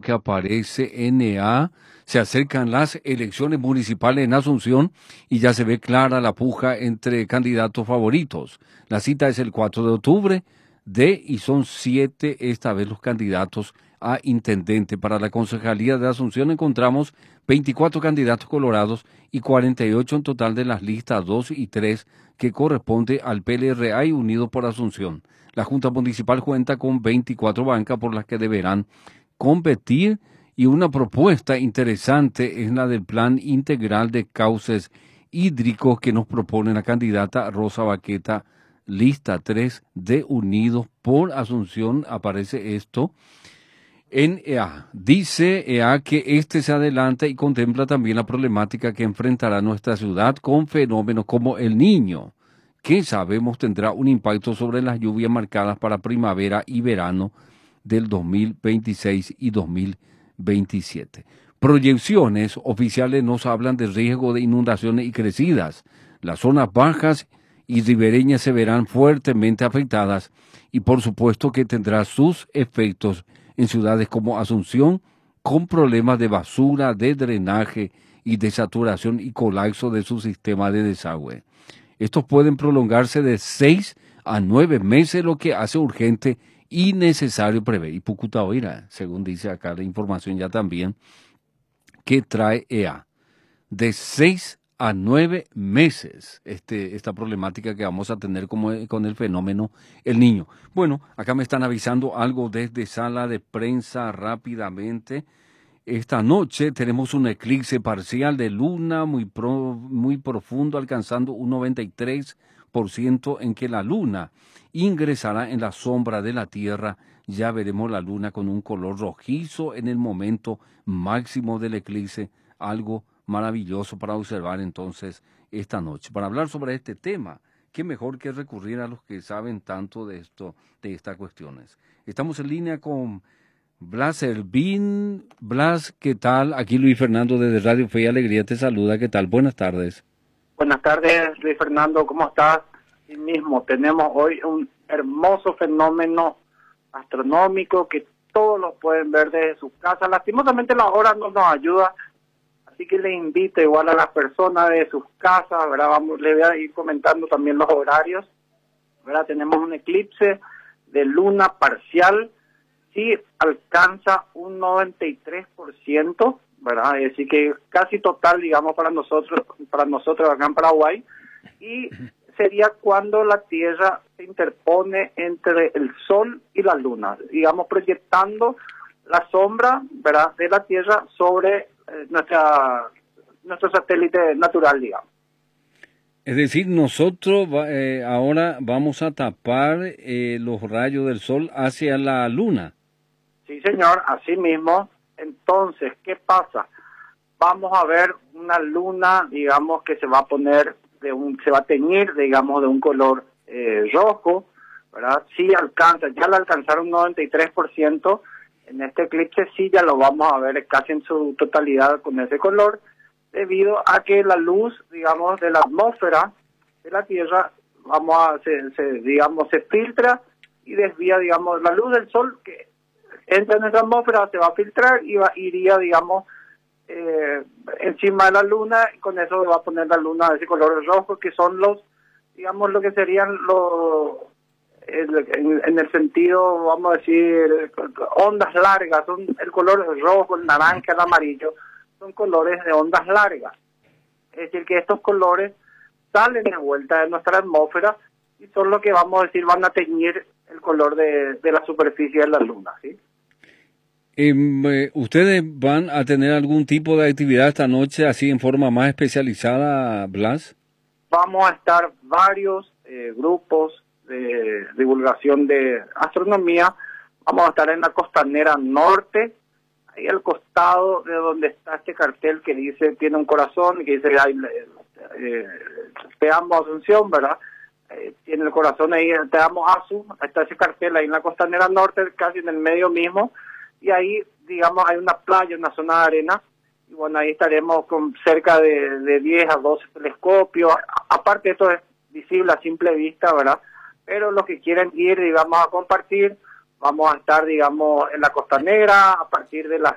que aparece NA. Se acercan las elecciones municipales en Asunción y ya se ve clara la puja entre candidatos favoritos. La cita es el 4 de octubre y son 7 esta vez los candidatos a intendente. Para la concejalía de Asunción encontramos 24 candidatos colorados y 48 en total de las listas 2 y 3 que corresponde al PLRA y Unidos por Asunción. La Junta Municipal cuenta con 24 bancas por las que deberán competir y una propuesta interesante es la del Plan Integral de Cauces Hídricos que nos propone la candidata Rosa Baqueta, lista 3 de Unidos por Asunción. Aparece esto en EA. Dice EA que este se adelanta y contempla también la problemática que enfrentará nuestra ciudad con fenómenos como el Niño, que sabemos tendrá un impacto sobre las lluvias marcadas para primavera y verano del 2026 y 2027. Proyecciones oficiales nos hablan de riesgo de inundaciones y crecidas. Las zonas bajas y ribereñas se verán fuertemente afectadas y por supuesto que tendrá sus efectos en ciudades como Asunción, con problemas de basura, de drenaje y de saturación y colapso de su sistema de desagüe. Estos pueden prolongarse de 6 a 9 meses, lo que hace urgente y necesario prever. Y Pucutaoira, según dice acá la información ya también, que trae EA. De 6 a 9 meses esta problemática que vamos a tener con el fenómeno El Niño. Bueno, acá me están avisando algo desde sala de prensa rápidamente. Esta noche tenemos un eclipse parcial de luna muy profundo, alcanzando un 93% en que la luna ingresará en la sombra de la Tierra. Ya veremos la luna con un color rojizo en el momento máximo del eclipse, algo maravilloso para observar entonces esta noche. Para hablar sobre este tema, qué mejor que recurrir a los que saben tanto de estas cuestiones. Estamos en línea con Blas Ervin. Blas, ¿qué tal? Aquí Luis Fernando desde Radio Fe y Alegría te saluda. ¿Qué tal? Buenas tardes. Buenas tardes, Luis Fernando, ¿cómo estás? Sí mismo, tenemos hoy un hermoso fenómeno astronómico que todos lo pueden ver desde sus casas. Lastimosamente la hora no nos ayuda, así que les invito igual a las personas de sus casas, ¿verdad? Les voy a ir comentando también los horarios, ¿verdad? Tenemos un eclipse de luna parcial, sí alcanza un 93%, ¿verdad? Es decir, que casi total, digamos, para nosotros acá en Paraguay, y sería cuando la Tierra se interpone entre el Sol y la Luna, digamos, proyectando la sombra, ¿verdad?, de la Tierra sobre nuestro satélite natural, digamos. Es decir, nosotros ahora vamos a tapar los rayos del Sol hacia la Luna. Sí, señor, así mismo. Entonces, ¿qué pasa? Vamos a ver una luna, digamos, que se va a teñir, digamos, de un color rojo, ¿verdad? Sí ya la alcanzaron un 93%, en este eclipse sí ya lo vamos a ver casi en su totalidad con ese color, debido a que la luz, digamos, de la atmósfera de la Tierra, se filtra y desvía, digamos, la luz del Sol que entra en nuestra atmósfera, se va a filtrar y iría, digamos, encima de la luna, y con eso va a poner la luna de ese color rojo, que son digamos, lo que serían en el sentido, vamos a decir, ondas largas, son el color rojo, el naranja, el amarillo, son colores de ondas largas. Es decir, que estos colores salen de vuelta de nuestra atmósfera y son lo que, vamos a decir, van a teñir el color de la superficie de la luna, ¿sí? ¿Ustedes van a tener algún tipo de actividad esta noche así en forma más especializada, Blas? Vamos a estar varios grupos de divulgación de astronomía. Vamos a estar en la Costanera Norte, ahí al costado de donde está este cartel que dice, tiene un corazón, que dice, te amo Asunción, ¿verdad? Tiene el corazón ahí, te amo Asu, está ese cartel ahí en la Costanera Norte, casi en el medio mismo. Y ahí, digamos, hay una playa, una zona de arena, y bueno, ahí estaremos con cerca de 10 a 12 telescopios. Aparte, esto es visible a simple vista, ¿verdad? Pero los que quieren ir, digamos, a compartir, vamos a estar, digamos, en la Costanera a partir de las